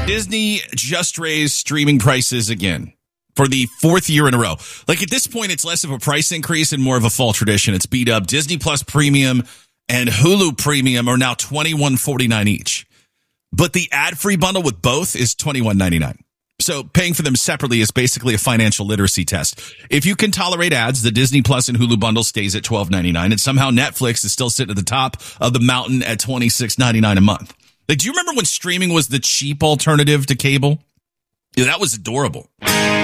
Disney just raised streaming prices again for the fourth year in a row. Like, at this point, it's less of a price increase and more of a fall tradition. It's beat up. Disney Plus Premium and Hulu Premium are now $21.49 each. But the ad-free bundle with both is $21.99. So paying for them separately is basically a financial literacy test. If you can tolerate ads, the Disney Plus and Hulu bundle stays at $12.99, and somehow Netflix is still sitting at the top of the mountain at $26.99 a month. Like, do you remember when streaming was the cheap alternative to cable? Yeah, that was adorable.